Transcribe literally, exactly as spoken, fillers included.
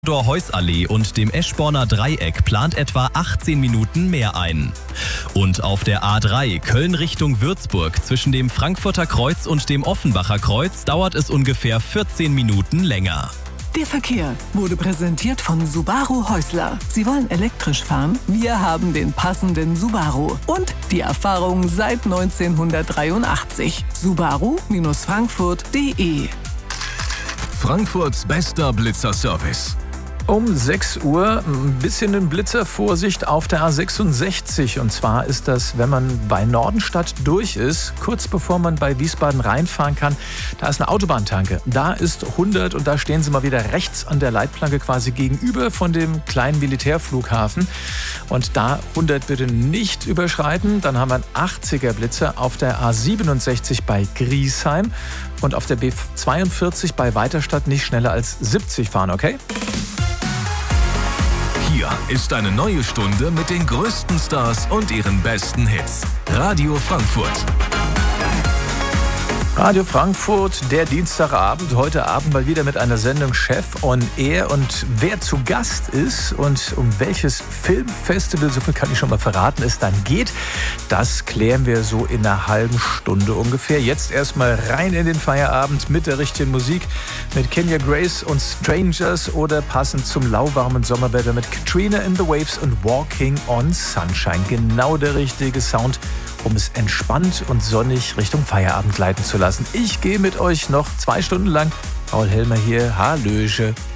Heusallee und dem Eschborner Dreieck plant etwa achtzehn Minuten mehr ein. Und auf der A drei Köln Richtung Würzburg zwischen dem Frankfurter Kreuz und dem Offenbacher Kreuz dauert es ungefähr vierzehn Minuten länger. Der Verkehr wurde präsentiert von Subaru Häusler. Sie wollen elektrisch fahren? Wir haben den passenden Subaru. Und die Erfahrung seit neunzehnhundertdreiundachtzig. Subaru Frankfurt punkt de Frankfurts bester Blitzerservice. Um sechs Uhr ein bisschen in Blitzervorsicht auf der A sechsundsechzig. Und zwar ist das, wenn man bei Nordenstadt durch ist, kurz bevor man bei Wiesbaden reinfahren kann, da ist eine Autobahntanke. Da ist hundert und da stehen sie mal wieder rechts an der Leitplanke quasi gegenüber von dem kleinen Militärflughafen. Und da hundert bitte nicht überschreiten. Dann haben wir einen achtziger Blitzer auf der A siebenundsechzig bei Griesheim und auf der B zweiundvierzig bei Weiterstadt nicht schneller als siebzig fahren, okay? Hier ist eine neue Stunde mit den größten Stars und ihren besten Hits. Radio Frankfurt. Radio Frankfurt, der Dienstagabend. Heute Abend mal wieder mit einer Sendung Chef on Air. Und wer zu Gast ist und um welches Filmfestival, so viel kann ich schon mal verraten, es dann geht, das klären wir so in einer halben Stunde ungefähr. Jetzt erstmal rein in den Feierabend mit der richtigen Musik, mit Kenya Grace und Strangers oder passend zum lauwarmen Sommerwetter mit Katrina in the Waves und Walking on Sunshine. Genau der richtige Sound, um es entspannt und sonnig Richtung Feierabend gleiten zu lassen. Ich gehe mit euch noch zwei Stunden lang. Paul Helmer hier, hallöche.